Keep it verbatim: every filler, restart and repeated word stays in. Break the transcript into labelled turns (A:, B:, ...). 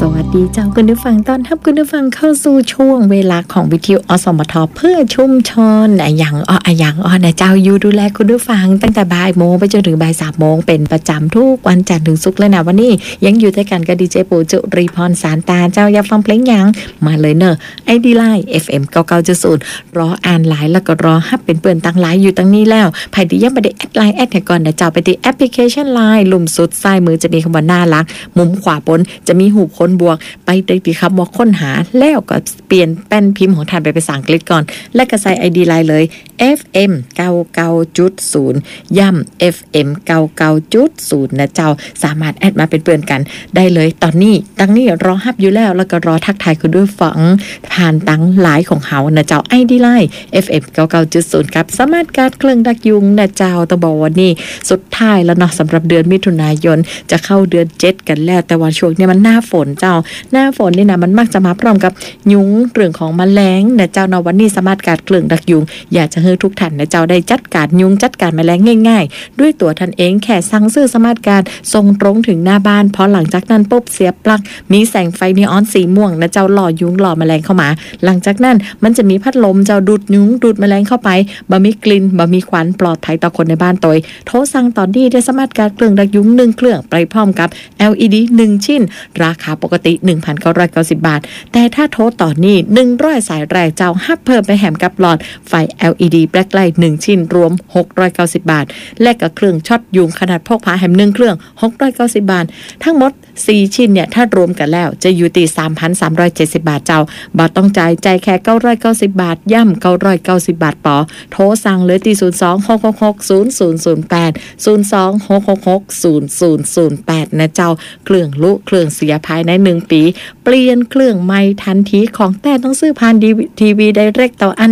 A: วัสดีเจ้าคุณผู้ฟังต้อนรับคุณผู้ฟังเข้าสู่ช่วงเวลาของวิทยุอสมทเพื่อชุมชนอะอย่างอ้ออะอย่างอ้อนะเจ้าอยู่ดูแลคุณผู้ฟังตั้งแต่บ่ายโมงไปจนถึงบ่ายสามโมงเป็นประจำทุกวันจันทร์ถึงศุกร์เลยนะวันนี้ยังอยู่ด้วยกันกับดีเจปูจุรีพรสารตาเจ้าอยากฟังเพลงยังมาเลยเนอะไอดีไลน์ เอฟ เอ็ม เก้าสิบเก้าจุดศูนย์ รออ่านหลายแล้วก็รอฮับเป็นเปื่อนตั้งหลายอยู่ตั้งนี้แล้วไผที่ยังไม่ได้แอดไลน์แอดให้ก่อนนะเจ้าไปที่แอปพลิเคชัน ไลน์ ลุ่มสุดซ้ายมือจะมีคำว่าน่ารักมุมขวาบนจะมีหูคนบวกไปที่คำว่าค้นหาแล้วก็เปลี่ยนแป้นพิมพ์ของท่านไปเป็นภาษาอังกฤษก่อนและก็ใส่ ไอ ดี ไลน์เลย เอฟ เอ็ม เก้าสิบเก้าจุดศูนย์ ย้ำ เอฟ เอ็ม เก้าสิบเก้าจุดศูนย์ นะเจ้าสามารถแอดมาเป็นเพื่อนกันได้เลยตอนนี้ตั้งนี้รอฮับอยู่แล้วแล้วก็รอทักทายคุณด้วยฝังผ่านตั้งหลายของเฮานะเจ้า ไอ ดี ไลน์ เอฟ เอ็ม เก้าสิบเก้าจุดศูนย์ ครับสามารถการเครื่องดักยุงนะเจ้าต้องบอกว่านี่สุดท้ายแล้วเนาะสำหรับเดือนมิถุนายนจะเข้าเดือนเจ็ดกันแล้วแต่ว่าช่วงนี้มันหน้าฝนเจ้าหน้าฝนนี่นะมันมักจะมาพร้อมกับยุงเรื่องของแมลงนะเจ้าเนาะวันนี้สามารถการเครื่องดักยุงอยากจะให้ทุกท่านนะเจ้าได้จัดการยุงจัดการแมลงง่ายๆด้วยตัวท่านเองแค่สั่งซื้อสามารถการส่งตรงถึงหน้าบ้านพอหลังจากนั้นปุ๊บเสียบปลั๊กมีแสงไฟนีออนสีม่วงนะเจ้าหล่อยุงหล่อแมลงเข้ามาหลังจากนั้นมันจะมีพัดลมเจ้าดูดยุงดูดแมลงเข้าไปบ่มีกลิ่นบ่มีควันปลอดภัยต่อคนในบ้านตัวโทรสั่งตอนนี้ได้สามารถการเครื่องดักยุงหนึ่งเครื่องไปพร้อมกับ แอล อี ดี หนึ่งชิ้นราคาปกติ หนึ่งพันเก้าร้อยเก้าสิบ บาทแต่ถ้าโทรต่อนี้หนึ่งร้อยสายแรกเจ้าฮับเพิ่มไปแถมกับหลอดไฟ แอล อี ดี แบล็คไลท์หนึ่งชิ้นรวมหกร้อยเก้าสิบบาทและกับเครื่องช็อตยุงขนาดพกพาแถมหนึ่งเครื่องหกร้อยเก้าสิบบาททั้งหมดสี่ชิ้นเนี่ยถ้ารวมกันแล้วจะอยู่ที่ สามพันสามร้อยเจ็ดสิบ บาทเจ้าบ่ต้องจ่ายใจแค่เก้าร้อยเก้าสิบบาทย่ำเก้าร้อยเก้าสิบบาทปอโทรสั่งเลยที่ศูนย์ สอง หก หก หก ศูนย์ ศูนย์ ศูนย์ แปด ศูนย์ สอง หก หก หก ศูนย์ ศูนย์ ศูนย์ แปดนะเจ้าเครื่องลุเครื่องเสียภายในหนึ่งปีเปลี่ยนเครื่องใหม่ทันทีของแต่ต้องซื้อผ่านทีวีไดเรกต่ออัน